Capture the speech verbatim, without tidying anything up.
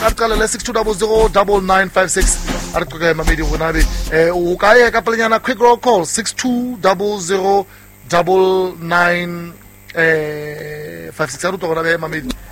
a qala le six two zero zero nine nine five six a re qoka mamedi gona be eh o ka ya ka pelenyana quick roll call six two zero zero nine nine eh five six a re to gona be mamedi